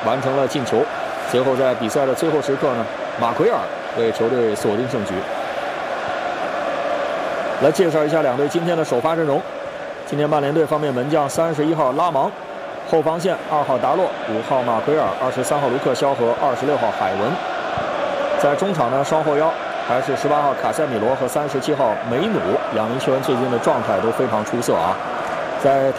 完成了进球。随后在比赛的最后时刻呢，马奎尔为球队锁定胜局。来介绍一下两队今天的首发阵容。今天曼联队方面，门将31号拉芒，后防线2号达洛、5号马奎尔、23号卢克肖和26号海文。在中场呢，双后腰还是18号卡塞米罗和37号梅努，两名球员最近的状态都非常出色啊。在